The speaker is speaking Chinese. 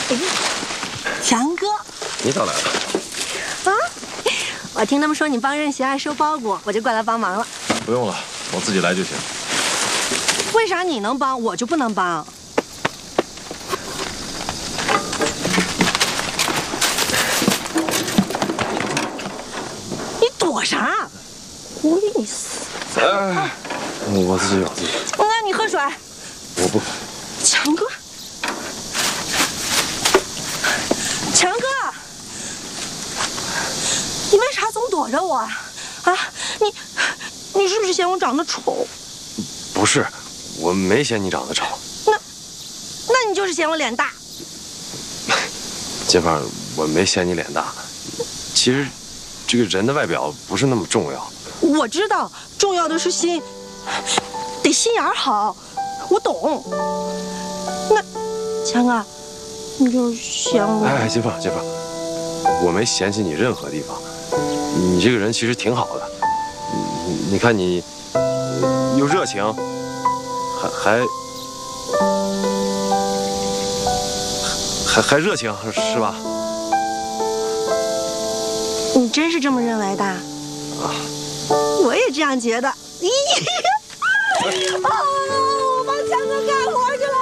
强哥， 你咋来了？ 啊，我听他们说你帮任贤爱收包裹，我就过来帮忙了。 不用了，我自己来就行。 为啥你能帮，我就不能帮？你躲啥？狐狸死！ 我自己有。 那你喝水。 我不。 强哥，强哥，你为啥总躲着我啊？你是不是嫌我长得丑？ 不是，我没嫌你长得丑。 那你就是嫌我脸大。 金芳，我没嫌你脸大。其实，这个人的外表不是那么重要。 我知道，重要的是心，得心眼好。我懂。那，强哥，你就是嫌我？ 哎，金芳，我没嫌弃你任何地方。你这个人其实挺好的。你看你，又热情，还热情，是吧？ 你真是这么认为的？啊，我也这样觉得。咦，我帮强哥干活去了。